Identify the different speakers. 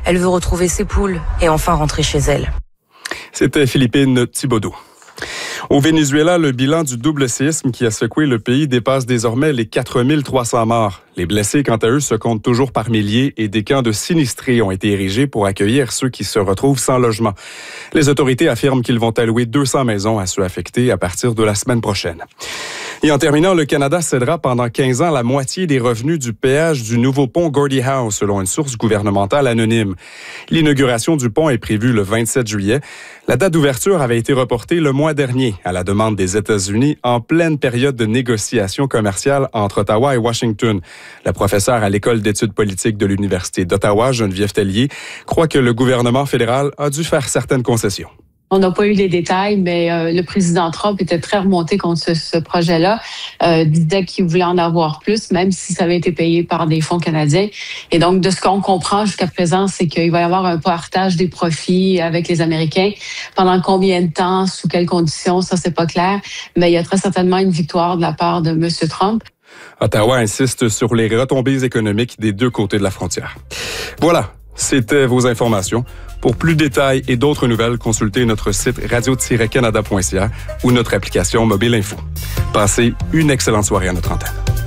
Speaker 1: Elle veut retrouver ses poules et enfin rentrer chez elle.
Speaker 2: C'était Philippine Thibodeau. Au Venezuela, le bilan du double séisme qui a secoué le pays dépasse désormais les 4300 morts. Les blessés, quant à eux, se comptent toujours par milliers et des camps de sinistrés ont été érigés pour accueillir ceux qui se retrouvent sans logement. Les autorités affirment qu'ils vont allouer 200 maisons à ceux affectés à partir de la semaine prochaine. Et en terminant, le Canada cédera pendant 15 ans la moitié des revenus du péage du nouveau pont Gordie Howe, selon une source gouvernementale anonyme. L'inauguration du pont est prévue le 27 juillet. La date d'ouverture avait été reportée le mois dernier à la demande des États-Unis en pleine période de négociations commerciales entre Ottawa et Washington. La professeure à l'École d'études politiques de l'Université d'Ottawa, Geneviève Tellier, croit que le gouvernement fédéral a dû faire certaines concessions.
Speaker 3: On n'a pas eu les détails, mais le président Trump était très remonté contre ce projet-là, disait qu'il voulait en avoir plus, même si ça avait été payé par des fonds canadiens. Et donc, de ce qu'on comprend jusqu'à présent, c'est qu'il va y avoir un partage des profits avec les Américains. Pendant combien de temps, sous quelles conditions, ça, c'est pas clair. Mais il y a très certainement une victoire de la part de M. Trump.
Speaker 2: Ottawa insiste sur les retombées économiques des deux côtés de la frontière. Voilà. C'était vos informations. Pour plus de détails et d'autres nouvelles, consultez notre site radio-canada.ca ou notre application Mobile Info. Passez une excellente soirée à notre antenne.